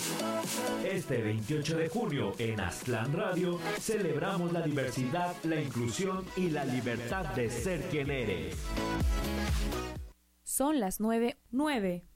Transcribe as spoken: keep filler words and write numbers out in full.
Este veintiocho de junio en Aztlán Radio celebramos la diversidad, la inclusión y la libertad de ser quien eres. Son las nueve, nueve.